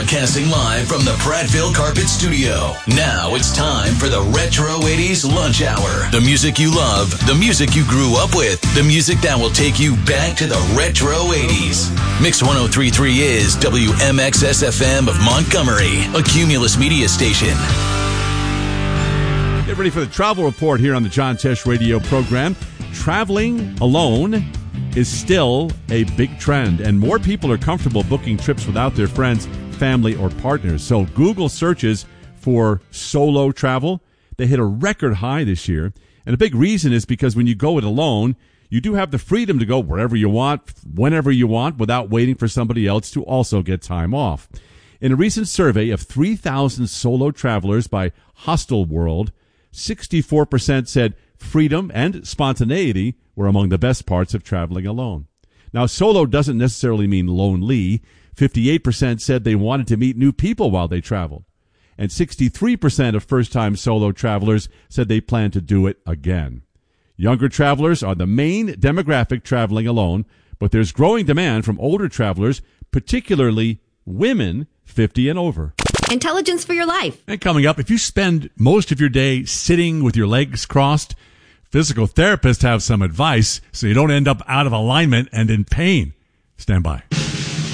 Broadcasting live from the Prattville Carpet Studio. Now it's time for the Retro 80s Lunch Hour. The music you love, the music you grew up with, the music that will take you back to the Retro 80s. Mix 103.3 is WMXS-FM of Montgomery, a Cumulus media station. Get ready for the travel report here on the John Tesh radio program. Traveling alone is still a big trend, and more people are comfortable booking trips without their friends, family, or partners. So Google searches for solo travel, they hit a record high this year. And a big reason is because when you go it alone, you do have the freedom to go wherever you want, whenever you want, without waiting for somebody else to also get time off. In a recent survey of 3,000 solo travelers by Hostel World, 64% said freedom and spontaneity were among the best parts of traveling alone. Now, solo doesn't necessarily mean lonely. 58% said they wanted to meet new people while they traveled. And 63% of first-time solo travelers said they plan to do it again. Younger travelers are the main demographic traveling alone, but there's growing demand from older travelers, particularly women 50 and over. Intelligence for your life. And coming up, if you spend most of your day sitting with your legs crossed, physical therapists have some advice so you don't end up out of alignment and in pain. Stand by.